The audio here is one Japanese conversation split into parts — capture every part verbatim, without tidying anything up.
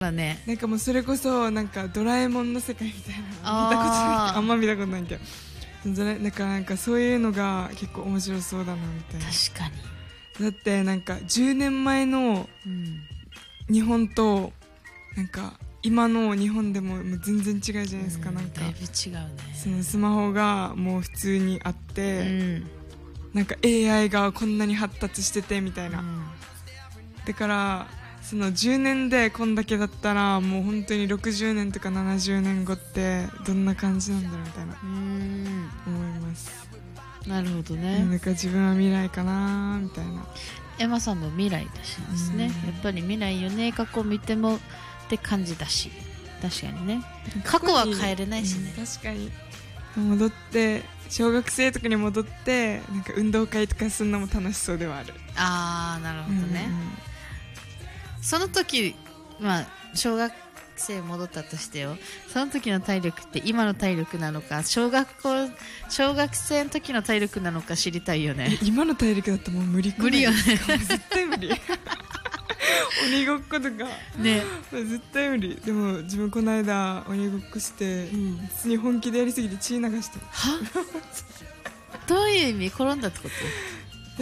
だね。 なんかもうそれこそなんかドラえもんの世界みたいな見たことないあんま見たことないけど、なんかなんかそういうのが結構面白そうだなみたいな。 確かにだってなんかじゅうねんまえの日本となんか今の日本でももう全然違うじゃないですか、 うん、 なんかだいぶ違うね。 そのスマホがもう普通にあって、うん、なんか エーアイ がこんなに発達しててみたいな、うん、だからそのじゅうねんでこんだけだったらもう本当にろくじゅうねんとかななじゅうねんごってどんな感じなんだろうみたいなうん思います。 なるほどね。 なんか自分は未来かなみたいな。 エマさんも未来だしですね、やっぱり未来よね、過去見てもって感じだし、確かにね、過去は変えれないしね、 うん、確かに戻って小学生とかに戻ってなんか運動会とかするのも楽しそうではある。 あーなるほどね、うんうん、その時まあ小学生戻ったとしてよ、その時の体力って今の体力なのか小学校小学生の時の体力なのか知りたいよね。 今の体力だったらもう無理無理よね絶対無理鬼ごっことかね絶対無理。でも自分この間鬼ごっこして、うん、普通に本気でやりすぎて血流してはどういう意味？転んだってこと？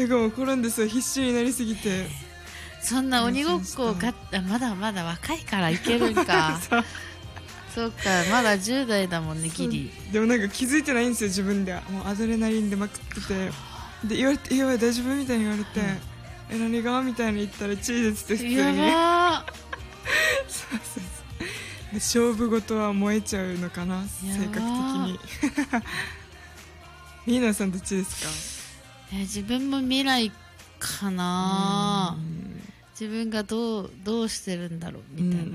なんかもう転んでそう必死になりすぎて、 そんな鬼ごっこがまだまだ若いからいけるんかそうか、まだじゅう代だもんねギリ。 でもなんか気づいてないんですよ自分では。もうアドレナリンでまくってて、で言われて「いや大丈夫?」みたいに言われて、うんえ何がみたいに言ったらチーズって普通にやばそうそうそう勝負事は燃えちゃうのかな性格的にミーナさんどっちですか？ え自分も未来かな。自分がどうどうしてるんだろうみたいな、うんうんうん、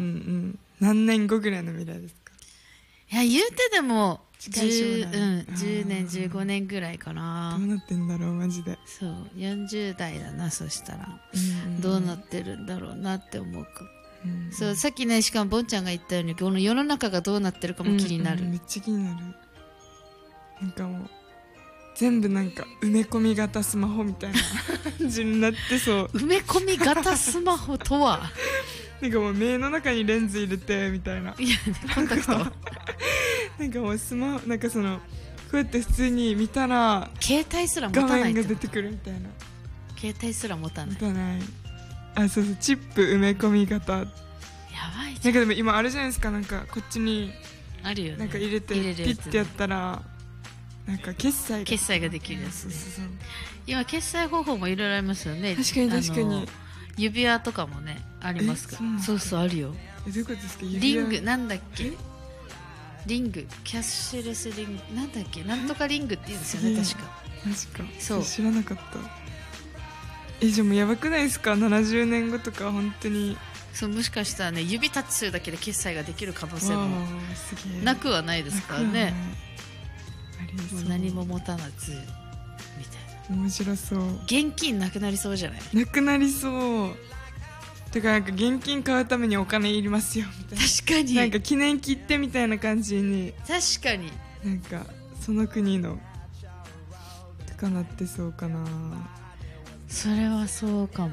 何年後ぐらいの未来ですか？ いや言うてでもじゅう、うん、じゅうねんじゅうごねんぐらいかな。 どうなってんだろうマジで。 そうよんじゅう代だな。そしたら、うんうん、どうなってるんだろうなって思うか、うんうん、そうさっきねしかもボンちゃんが言ったようにこの世の中がどうなってるかも気になる、 うんうん、めっちゃ気になる。なんかもう全部なんか埋め込み型スマホみたいな感じになってそう。 埋め込み型スマホとはなんかもう目の中にレンズ入れてみたいな。 いや、ね、コンタクトなんかもうスマホなんかそのこうやって普通に見たら携帯すら持たない画面が出てくるみたいな。 携帯すら持たない。 持たない。あ、そうそうチップ埋め込み型。やばいじゃん。 なんかでも今あるじゃないですか、なんかこっちにあるよね。 なんか入れてピッてやったらなんか決済が決済ができるやつ、ね、 そうそうそう。 今決済方法もいろいろありますよね。 確かに確かに。 指輪とかもねありますから。そうそうあるよ。 えどういうことですか？指輪リングなんだっけ？リングキャッシュレスリングなんだっけ、なんとかリングって言うんですよね確か。 確かそう知らなかった。えじゃあもうやばくないですか？ななじゅうねんごとか本当に。 そうもしかしたらね指タッチするだけで決済ができる可能性もなくはないですからね。もう何も持たなずみたいな。面白そう。 現金なくなりそうじゃない？ なくなりそう。てかなんか現金買うためにお金いりますよみたいな。 確かになんか記念切手みたいな感じに。 確かになんかその国のとかなってそうかな。 それはそうかも。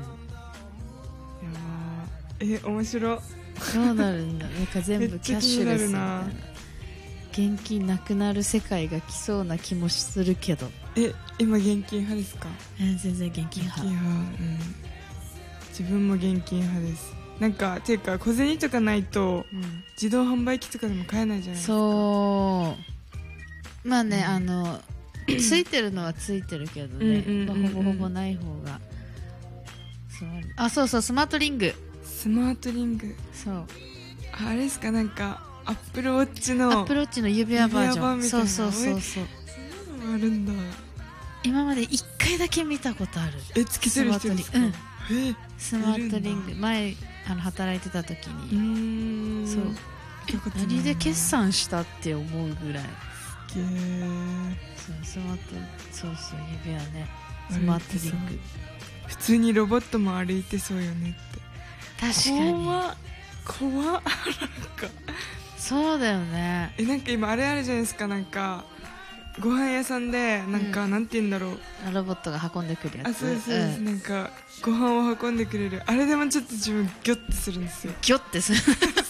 いやえ面白い。 どうなるんだなんか全部キャッシュレスみたいな。現金なくなる世界が来そうな気もするけど。 え今現金派ですか？ え全然現金派。 現金派、うん、自分も現金派です。なんかていうか小銭とかないと、うん、自動販売機とかでも買えないじゃないですか。そうまあね、うん、あのついてるのはついてるけどね、まあ、ほぼほぼない方がそう。あそうそうスマートリングスマートリングそうあれですか？なんかアップルウォッチのアップルウォッチの指輪バージョン。そうそうそうそう。 そんなのあるんだ。 今まで一回だけ見たことある。 えつけてる人ですか？うん、 えスマートリング前あの働いてた時に。うーんそう何で決算したって思うぐらい。 すげー。 そうスマートそうそう指輪ねスマートリング。 普通にロボットも歩いてそうよねって。 確かに怖っ怖っなんかそうだよね。 えなんか今あれあるじゃないですか、なんかご飯屋さんでなんか、うん、なんて言うんだろう、 ロボットが運んでくるやつ。 あ、そうですそうです、うん、なんかご飯を運んでくれるあれでもちょっと自分ギョッてするんですよ。 ギョッてする